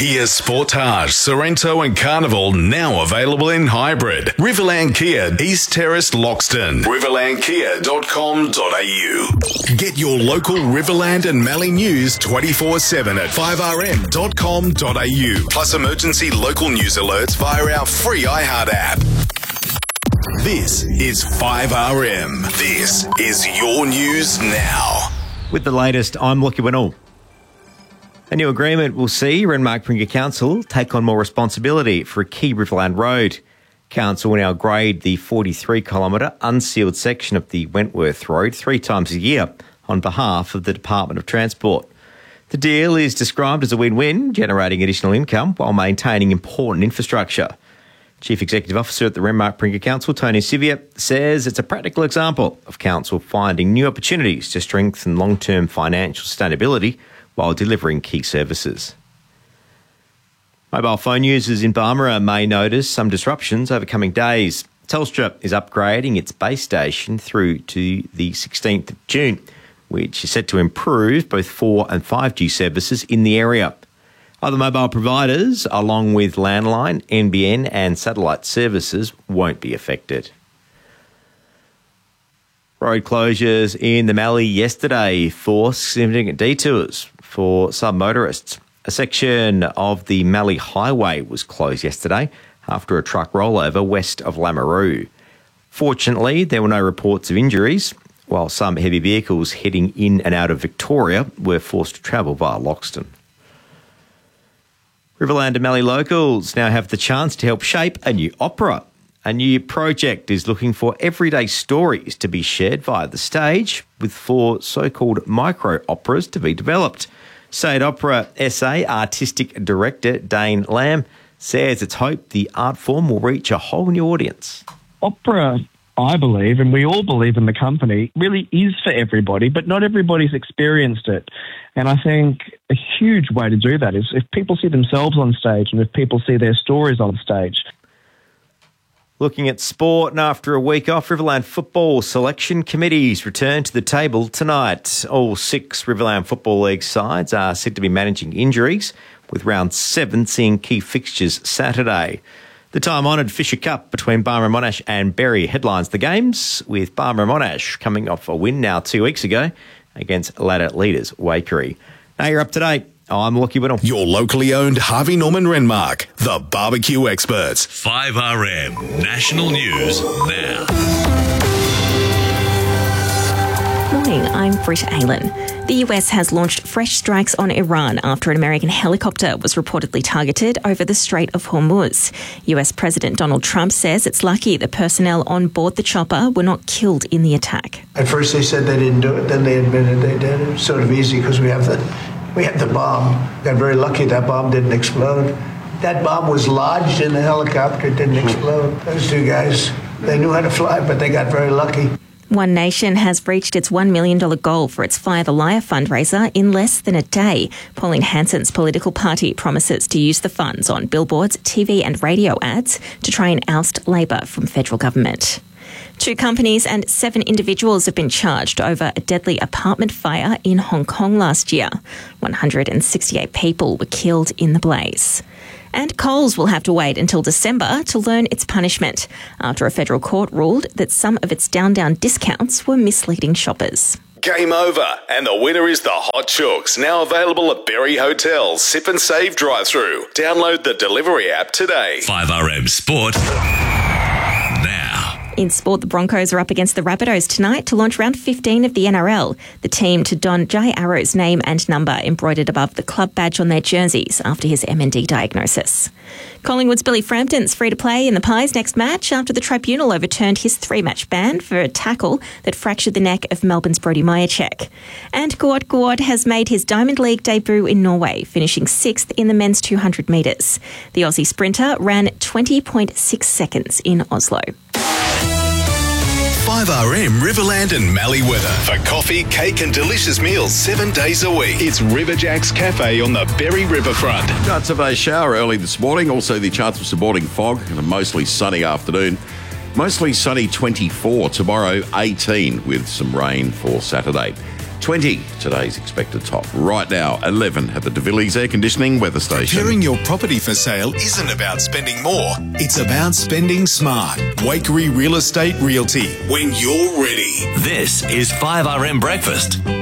Kia Sportage, Sorrento and Carnival now available in hybrid. Riverland Kia, East Terrace, Loxton. riverlandkia.com.au. Get your local Riverland and Mallee news 24/7 at 5rm.com.au. Plus emergency local news alerts via our free iHeart app. This is 5RM. This is your news now. With the latest, I'm Lockie Winnell. A new agreement will see Renmark-Pringa Council take on more responsibility for a key Riverland road. Council will now grade the 43-kilometre unsealed section of the Wentworth Road 3 times a year on behalf of the Department of Transport. The deal is described as a win-win, generating additional income while maintaining important infrastructure. Chief Executive Officer at the Renmark-Pringa Council, Tony Sivia, says it's a practical example of Council finding new opportunities to strengthen long-term financial sustainability while delivering key services. Mobile phone users in Barmera may notice some disruptions over coming days. Telstra is upgrading its base station through to the 16th of June, which is set to improve both 4 and 5G services in the area. Other mobile providers, along with landline, NBN and satellite services, won't be affected. Road closures in the Mallee yesterday forced significant detours for some motorists. A section of the Mallee Highway was closed yesterday after a truck rollover west of Lameroo. Fortunately, there were no reports of injuries, while some heavy vehicles heading in and out of Victoria were forced to travel via Loxton. Riverland and Mallee locals now have the chance to help shape a new opera. A new project is looking for everyday stories to be shared via the stage, with 4 so-called micro-operas to be developed. State Opera SA Artistic Director Dane Lamb says it's hoped the art form will reach a whole new audience. Opera, I believe, and we all believe in the company, really is for everybody, but not everybody's experienced it. And I think a huge way to do that is if people see themselves on stage and if people see their stories on stage. Looking at sport, and after a week off, Riverland football selection committees return to the table tonight. All 6 Riverland Football League sides are said to be managing injuries, with round 7 seeing key fixtures Saturday. The time-honoured Fisher Cup between Barmera Monash and Berry headlines the games, with Barmera Monash coming off a win now 2 weeks ago against ladder leaders Waikerie. Now you're up to date. I'm Lockie Winnell. Your locally owned Harvey Norman Renmark, the barbecue experts. 5RM National News Now. Morning, I'm Britt Aylan. The US has launched fresh strikes on Iran after an American helicopter was reportedly targeted over the Strait of Hormuz. US President Donald Trump says it's lucky the personnel on board the chopper were not killed in the attack. At first they said they didn't do it, then they admitted they did. It was sort of easy because we had the bomb. Got very lucky that bomb didn't explode. That bomb was lodged in the helicopter, it didn't explode. Those 2 guys, they knew how to fly, but they got very lucky. One Nation has reached its $1 million goal for its Fire the Liar fundraiser in less than a day. Pauline Hanson's political party promises to use the funds on billboards, TV and radio ads to try and oust Labor from federal government. 2 companies and 7 individuals have been charged over a deadly apartment fire in Hong Kong last year. 168 people were killed in the blaze. And Coles will have to wait until December to learn its punishment after a federal court ruled that some of its down discounts were misleading shoppers. Game over, and the winner is the Hot Chooks, now available at Berry Hotel's Sip and Save drive-thru. Download the delivery app today. 5RM Sport Now. In sport, the Broncos are up against the Rabbitohs tonight to launch round 15 of the NRL. The team to don Jai Arrow's name and number embroidered above the club badge on their jerseys after his MND diagnosis. Collingwood's Billy Frampton's free to play in the Pies next match after the tribunal overturned his 3-match ban for a tackle that fractured the neck of Melbourne's Brody Majacek. And Guod has made his Diamond League debut in Norway, finishing 6th in the men's 200 metres. The Aussie sprinter ran 20.6 seconds in Oslo. 5RM Riverland and Mallee weather. For coffee, cake and delicious meals 7 days a week. It's Riverjack's Cafe on the Berry Riverfront. Chance of a shower early this morning. Also the chance of some morning fog and a mostly sunny afternoon. Mostly sunny 24. Tomorrow 18 with some rain for Saturday. 20, today's expected top. Right now, 11 at the De Villiers Air Conditioning Weather Station. Preparing your property for sale isn't about spending more, it's about spending smart. Wakery Real Estate Realty. When you're ready. This is 5RM Breakfast